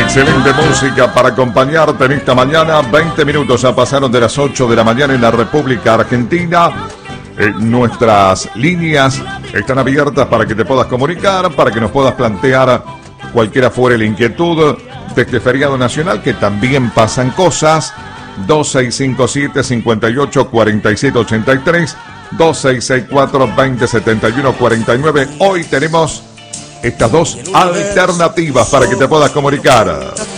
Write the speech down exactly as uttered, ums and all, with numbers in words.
Excelente música para acompañarte en esta mañana. veinte minutos ya pasaron de las ocho de la mañana en la República Argentina. Eh, nuestras líneas están abiertas para que te puedas comunicar, para que nos puedas plantear cualquiera fuera la inquietud de este feriado nacional, que también pasan cosas. Dos seis cinco siete, cinco ocho, cuatro siete ocho tres, dos seis seis cuatro, dos cero siete uno cuatro nueve. Hoy tenemos estas dos alternativas para que te puedas comunicar.